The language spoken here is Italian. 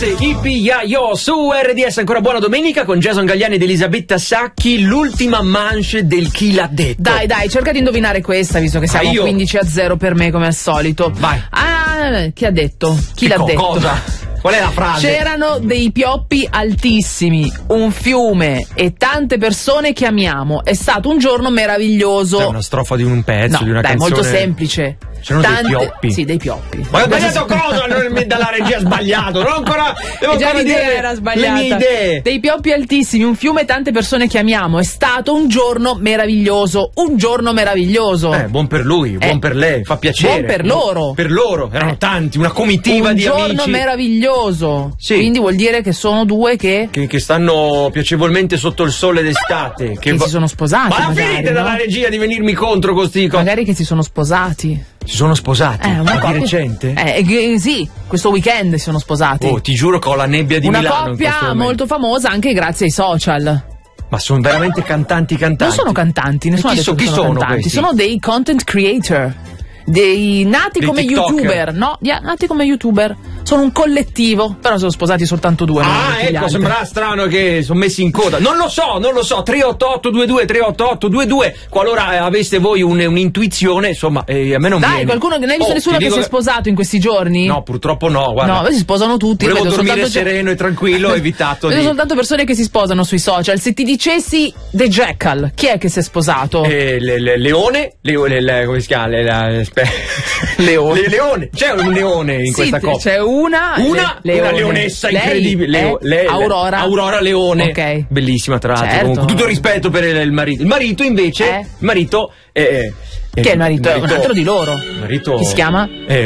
Io su RDS, ancora buona domenica con Jason Galliani ed Elisabetta Sacchi, l'ultima manche del Chi l'ha detto. Dai, cerca di indovinare questa, visto che siamo 15-0 per me come al solito. Vai. Chi ha detto? Chi l'ha detto? Cosa? Qual è la frase? C'erano dei pioppi altissimi, un fiume e tante persone che amiamo. È stato un giorno meraviglioso. È una strofa di un pezzo, di una canzone. Molto semplice. C'erano dei pioppi. Sì, dei pioppi. Ma ho sbagliato cosa? Dalla regia sbagliato. Non ancora. Devo già ancora l'idea dire era sbagliata. Le mie idee. Dei pioppi altissimi, un fiume e tante persone che amiamo. È stato un giorno meraviglioso. Un giorno meraviglioso. Buon per lui, buon per lei, fa piacere. Buon per loro. Per loro, erano tanti, una comitiva di amici. Un giorno meraviglioso. Sì. Quindi vuol dire che sono due che stanno piacevolmente sotto il sole d'estate. Che si sono sposati. Ma la magari, finite no? dalla regia di venirmi contro con sti Magari che si sono sposati. Si sono sposati? Di recente? Sì, questo weekend si sono sposati. Oh, ti giuro che ho la nebbia di Milano. Una coppia molto famosa anche grazie ai social. Ma sono veramente cantanti? Non sono cantanti, nessuno ha detto che sono cantanti. Questi? Sono dei content creator. Nati come YouTuber. No, nati come YouTuber. Sono un collettivo, però sono sposati soltanto due. Ecco, sembrava strano che sono messi in coda. Non lo so. 38822 38822. Qualora aveste voi un'intuizione, insomma, a me non viene. Dai, qualcuno, non hai visto nessuno che si è sposato in questi giorni? No, purtroppo no, guarda. No, si sposano tutti. Volevo dormire sereno e tranquillo, ho evitato vedo soltanto persone che si sposano sui social. Se ti dicessi The Jackal, chi è che si è sposato? Leone, come si chiama? Leone. C'è un leone in questa coppia. C'è una leonessa incredibile. Aurora Leone. Ok. Bellissima, tra l'altro. Certo. Con tutto il rispetto per il marito. Il marito invece. Che è il marito? È un altro di loro. Il marito. Chi si chiama?